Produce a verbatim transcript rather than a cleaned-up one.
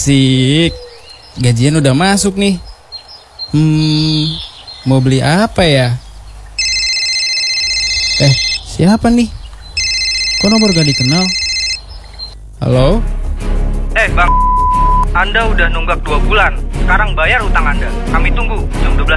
Asik. Gajian udah masuk nih. Hmm, mau beli apa ya? Eh, siapa nih? Kok nomor gak dikenal? Halo? Eh bang, Anda udah nunggak dua bulan. Sekarang bayar utang Anda. Kami tunggu jam dua belas